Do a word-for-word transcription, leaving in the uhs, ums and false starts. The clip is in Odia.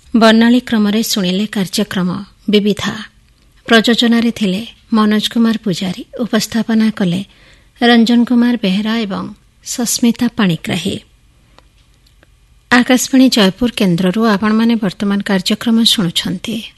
ବର୍ଣ୍ଣାଳୀ କ୍ରମରେ ଶୁଣିଲେ କାର୍ଯ୍ୟକ୍ରମ ବିବିଧା। ପ୍ରଯୋଜନାରେ ଥିଲେ ମନୋଜ କୁମାର ପୂଜାରୀ, ଉପସ୍ଥାପନା କଲେ ରଞ୍ଜନ କୁମାର ବେହେରା ଏବଂ ସସ୍ମିତା ପାଣିଗ୍ରାହୀ। ଆକାଶବାଣୀ ଜୟପୁର କେନ୍ଦ୍ରରୁ ଆପଣମାନେ ବର୍ତ୍ତମାନ କାର୍ଯ୍ୟକ୍ରମ ଶୁଣୁଛନ୍ତି।